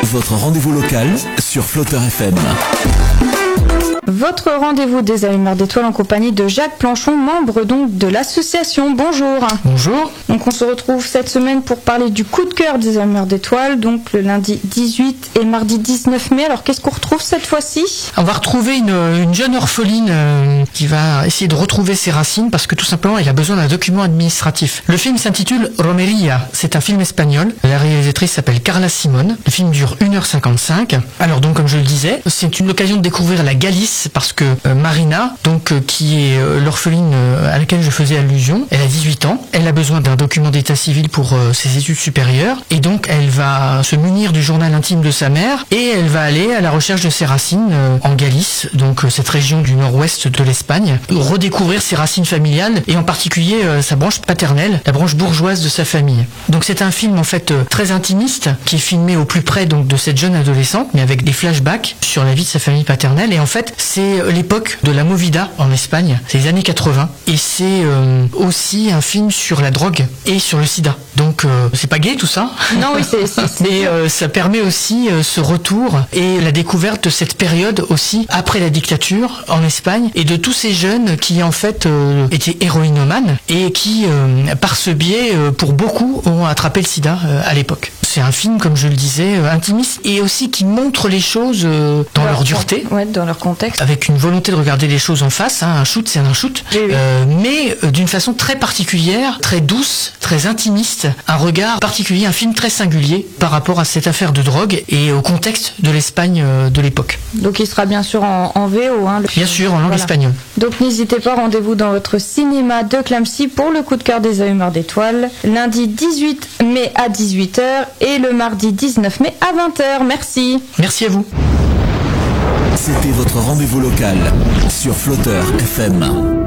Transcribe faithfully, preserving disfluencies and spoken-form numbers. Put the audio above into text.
Votre rendez-vous local sur Flotteur F M. Votre rendez-vous des allumeurs d'étoiles en compagnie de Jacques Planchon, membre donc de l'association. Bonjour. Bonjour. Donc on se retrouve cette semaine pour parler du coup de cœur des allumeurs d'étoiles, donc le lundi dix-huit et mardi dix-neuf mai. Alors qu'est-ce qu'on retrouve cette fois-ci ? On va retrouver une, une jeune orpheline euh, qui va essayer de retrouver ses racines parce que tout simplement elle a besoin d'un document administratif. Le film s'intitule Romería. C'est un film espagnol. La réalisatrice s'appelle Carla Simón. Le film dure une heure cinquante-cinq. Alors donc comme je le disais, c'est une occasion de découvrir la Galice parce que euh, Marina, donc euh, qui est euh, l'orpheline euh, à laquelle je faisais allusion, elle a dix-huit ans, elle a besoin d'un document d'état civil pour euh, ses études supérieures et donc elle va se munir du journal intime de sa mère et elle va aller à la recherche de ses racines euh, en Galice, donc euh, cette région du nord-ouest de l'Espagne, redécouvrir ses racines familiales et en particulier euh, sa branche paternelle, la branche bourgeoise de sa famille. Donc c'est un film en fait euh, très intimiste qui est filmé au plus près donc de cette jeune adolescente mais avec des flashbacks sur la vie de sa famille paternelle et en fait c'est l'époque de la Movida en Espagne, c'est les années quatre-vingts et c'est euh, aussi un film sur la drogue et sur le sida. Donc euh, c'est pas gay tout ça. Non oui c'est, c'est, c'est... mais euh, ça permet aussi euh, ce retour et la découverte de cette période aussi après la dictature en Espagne et de tous ces jeunes qui en fait euh, étaient héroïnomanes et qui euh, par ce biais euh, pour beaucoup ont attrapé le sida euh, à l'époque. C'est un film comme je le disais euh, intimiste et aussi qui montre les choses euh, dans leur, leur dureté, ouais, dans leur contexte, avec une volonté de regarder les choses en face. Hein. Un shoot c'est un shoot, oui, oui. Euh, mais euh, d'une façon très particulière, très douce, très intimiste, un regard particulier, un film très singulier par rapport à cette affaire de drogue et au contexte de l'Espagne euh, de l'époque. Donc il sera bien sûr en, en V O. Hein, le bien sûr, en langue voilà. espagnole. Donc n'hésitez pas, rendez-vous dans votre cinéma de Clamecy pour le coup de cœur des allumeurs d'étoiles, lundi dix-huit mai à dix-huit heures et le mardi dix-neuf mai à vingt heures. Merci. Merci à vous. C'était votre rendez-vous local sur Flotteur F M.